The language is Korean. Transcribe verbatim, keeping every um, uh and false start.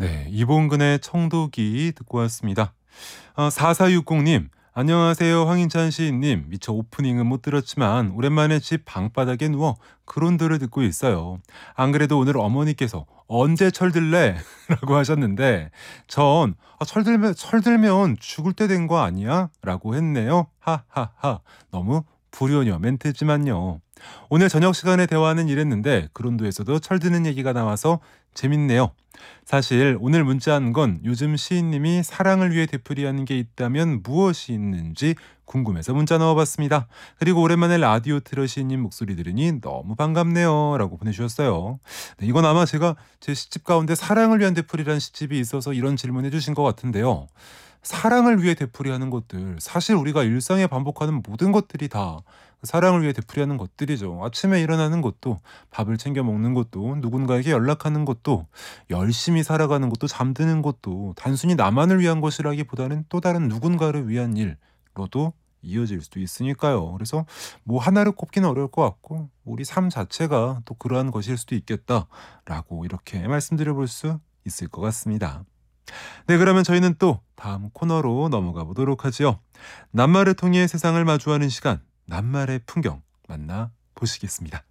네, 이봉근의 청도기 듣고 왔습니다. 어, 사사육공님, 안녕하세요. 황인찬 시인님. 미처 오프닝은 못 들었지만 오랜만에 집 방바닥에 누워 그론들을 듣고 있어요. 안 그래도 오늘 어머니께서 언제 철들래? 라고 하셨는데 전 아, 철들면, 철들면 죽을 때 된 거 아니야? 라고 했네요. 하하하. 너무 불효녀 멘트지만요. 오늘 저녁 시간에 대화하는 일했는데 그론도에서도 철드는 얘기가 나와서 재밌네요. 사실 오늘 문자한 건 요즘 시인님이 사랑을 위해 되풀이하는 게 있다면 무엇이 있는지 궁금해서 문자 넣어봤습니다. 그리고 오랜만에 라디오 틀어 시인님 목소리 들으니 너무 반갑네요 라고 보내주셨어요. 네, 이건 아마 제가 제 시집 가운데 사랑을 위한 되풀이라는 시집이 있어서 이런 질문 해주신 것 같은데요. 사랑을 위해 되풀이하는 것들, 사실 우리가 일상에 반복하는 모든 것들이 다 사랑을 위해 되풀이하는 것들이죠. 아침에 일어나는 것도, 밥을 챙겨 먹는 것도, 누군가에게 연락하는 것도, 열심히 살아가는 것도, 잠드는 것도 단순히 나만을 위한 것이라기보다는 또 다른 누군가를 위한 일로도 이어질 수도 있으니까요. 그래서 뭐 하나를 꼽기는 어려울 것 같고 우리 삶 자체가 또 그러한 것일 수도 있겠다라고 이렇게 말씀드려 볼 수 있을 것 같습니다. 네, 그러면 저희는 또 다음 코너로 넘어가 보도록 하지요. 낱말을 통해 세상을 마주하는 시간, 낱말의 풍경 만나 보시겠습니다.